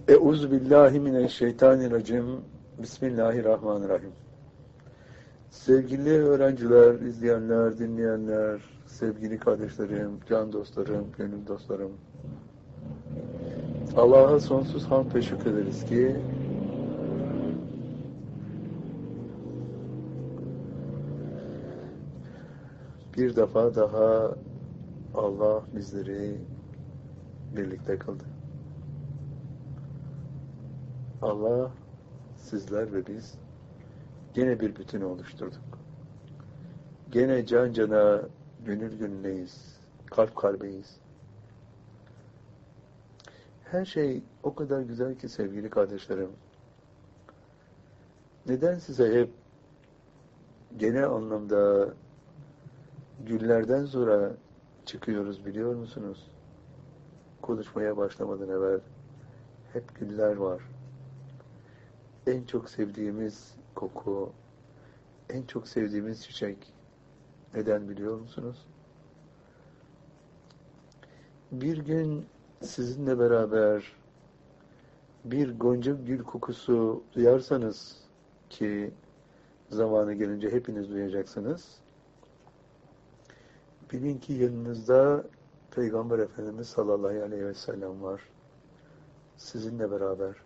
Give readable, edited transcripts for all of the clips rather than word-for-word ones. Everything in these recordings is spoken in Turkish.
Euzubillahimineşşeytanirracim. Bismillahirrahmanirrahim. Sevgili öğrenciler, izleyenler, dinleyenler, sevgili kardeşlerim, can dostlarım, gönül dostlarım. Allah'a sonsuz hamd ve şükrederiz ki bir defa daha Allah bizleri birlikte kıldı. Allah, sizler ve biz gene bir bütün oluşturduk. Gene can cana, gönül gönüleyiz, kalp kalbeyiz. Her şey o kadar güzel ki sevgili kardeşlerim. Neden size hep genel anlamda güllerden sonra çıkıyoruz biliyor musunuz? Konuşmaya başlamadan evvel hep güller var. En çok sevdiğimiz koku, en çok sevdiğimiz çiçek. Neden biliyor musunuz? Bir gün sizinle beraber bir gonca gül kokusu duyarsanız ki zamanı gelince hepiniz duyacaksınız. Bilin ki yanınızda Peygamber Efendimiz sallallahu aleyhi ve sellem var. Sizinle beraber.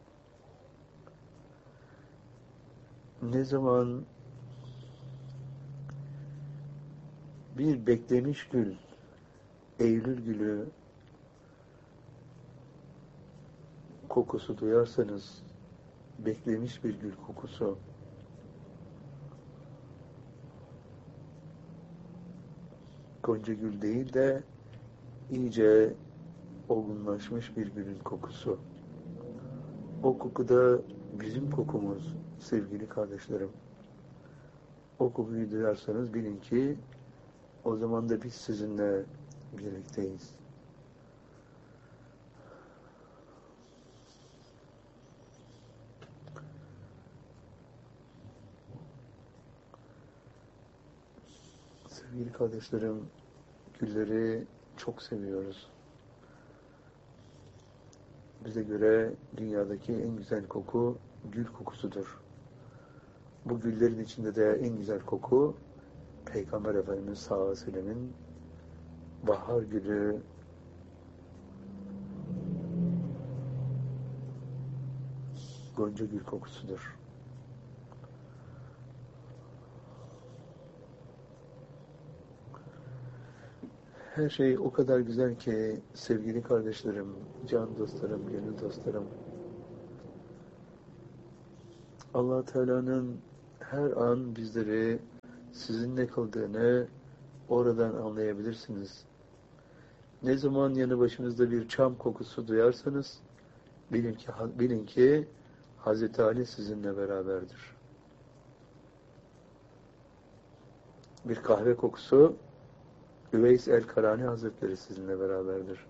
Ne zaman bir beklemiş gül, Eylül gülü kokusu duyarsanız, beklemiş bir gül kokusu, gonca gül değil de iyice olgunlaşmış bir gülün kokusu. O koku da bizim kokumuz sevgili kardeşlerim. O kokuyu duyarsanız bilin ki o zaman da biz sizinle birlikteyiz. Sevgili kardeşlerim, gülleri çok seviyoruz. Bize göre dünyadaki en güzel koku gül kokusudur. Bu güllerin içinde de en güzel koku Peygamber Efendimiz sallallahu aleyhi ve sellemin bahar gülü, gonca gül kokusudur. Her şey o kadar güzel ki sevgili kardeşlerim, can dostlarım, gönül dostlarım. Allah Teala'nın her an bizleri sizinle kıldığını oradan anlayabilirsiniz. Ne zaman yanı başınızda bir çam kokusu duyarsanız bilin ki Hazreti Ali sizinle beraberdir. Bir kahve kokusu Üveys el-Karani Hazretleri sizinle beraberdir.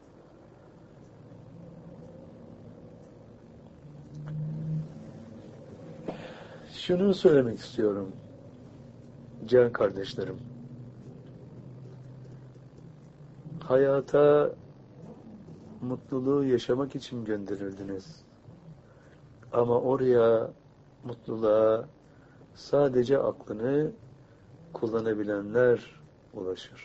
Şunu söylemek istiyorum can kardeşlerim. Hayata mutluluğu yaşamak için gönderildiniz. Ama oraya mutluluğa sadece aklını kullanabilenler ulaşır.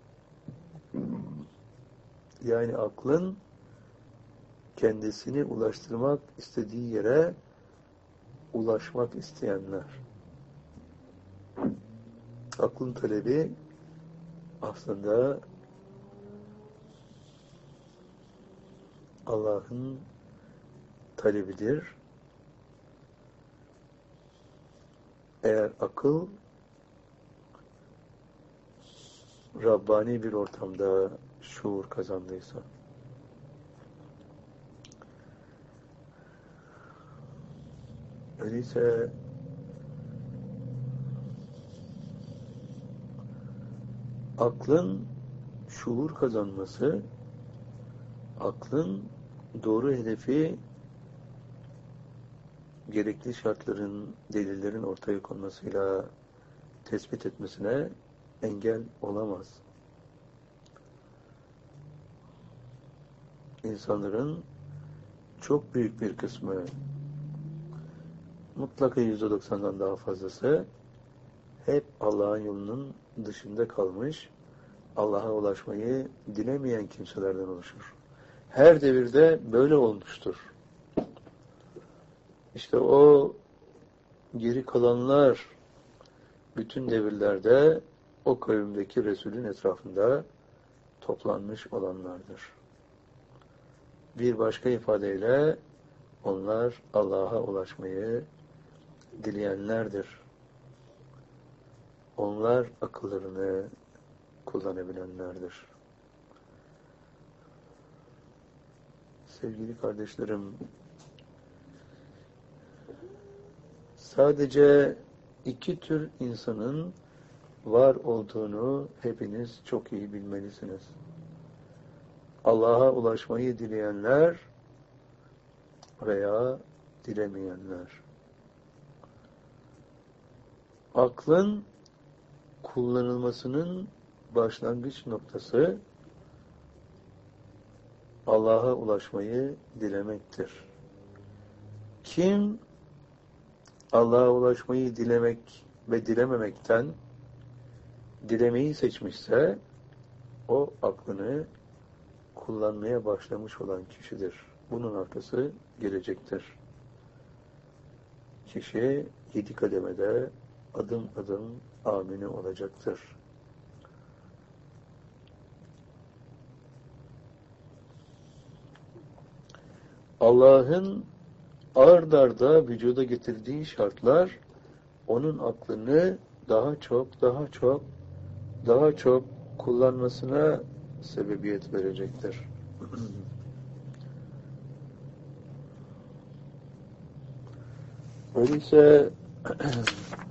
Yani aklın kendisini ulaştırmak istediği yere ulaşmak isteyenler. Aklın talebi aslında Allah'ın talebidir. Eğer akıl Rabbani bir ortamda şuur kazandıysa. Öyleyse aklın şuur kazanması, aklın doğru hedefi gerekli şartların, delillerin ortaya konmasıyla tespit etmesine engel olamaz. İnsanların çok büyük bir kısmı, mutlaka %90'dan daha fazlası hep Allah'ın yolunun dışında kalmış, Allah'a ulaşmayı dilemeyen kimselerden oluşur. Her devirde böyle olmuştur. İşte o geri kalanlar bütün devirlerde o kavimdeki Resulün etrafında toplanmış olanlardır. Bir başka ifadeyle onlar Allah'a ulaşmayı dileyenlerdir. Onlar akıllarını kullanabilenlerdir. Sevgili kardeşlerim, sadece iki tür insanın var olduğunu hepiniz çok iyi bilmelisiniz. Allah'a ulaşmayı dileyenler veya dilemeyenler. Aklın kullanılmasının başlangıç noktası Allah'a ulaşmayı dilemektir. Kim Allah'a ulaşmayı dilemek ve dilememekten dilemeyi seçmişse o aklını kullanmaya başlamış olan kişidir. Bunun arkası gelecektir. Kişi 7 kademede adım adım amine olacaktır. Allah'ın ard arda vücuda getirdiği şartlar onun aklını daha çok kullanmasına sebebiyet verecektir. Öyleyse